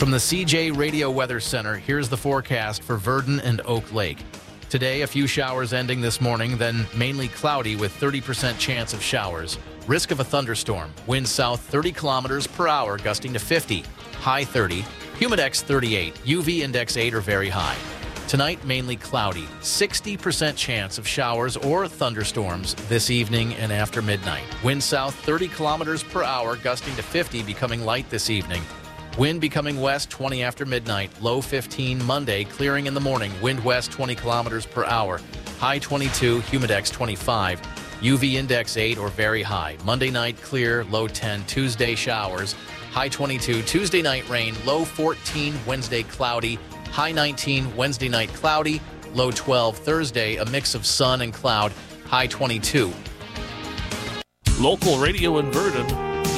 From the CJ Radio Weather Center, here's the forecast for Verdon and Oak Lake. Today, a few showers ending this morning, then mainly cloudy with 30% chance of showers. Risk of a thunderstorm. Wind south 30 kilometers per hour, gusting to 50. High 30. Humidex 38. UV index 8 or very high. Tonight, mainly cloudy. 60% chance of showers or thunderstorms this evening and after midnight. Wind south 30 kilometers per hour, gusting to 50, becoming light this evening. Wind becoming west 20 after midnight, low 15 Monday, clearing in the morning, wind west 20 kilometers per hour, high 22, humidex 25, UV index 8 or very high. Monday night clear, low 10, Tuesday showers, high 22, Tuesday night rain, low 14, Wednesday cloudy, high 19, Wednesday night cloudy, low 12, Thursday a mix of sun and cloud, high 22. Local radio in Verdon,